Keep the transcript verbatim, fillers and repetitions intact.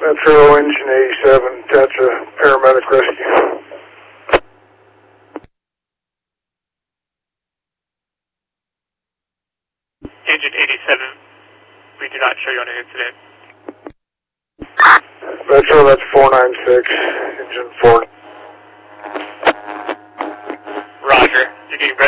Metro Engine eighty-seven, Tetra, paramedic rescue. Engine eighty-seven, we do not show you on an incident. Metro, that's four nine six, engine four. Roger. You need